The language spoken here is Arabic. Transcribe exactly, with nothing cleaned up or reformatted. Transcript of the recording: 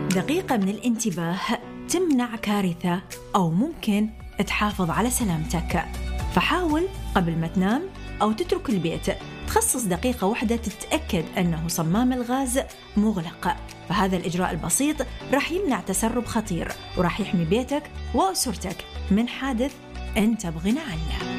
دقيقة من الانتباه تمنع كارثة أو ممكن تحافظ على سلامتك. فحاول قبل ما تنام أو تترك البيت تخصص دقيقة واحدة تتأكد أنه صمام الغاز مغلق. فهذا الإجراء البسيط راح يمنع تسرب خطير وراح يحمي بيتك وأسرتك من حادث أنت بغنى عنه.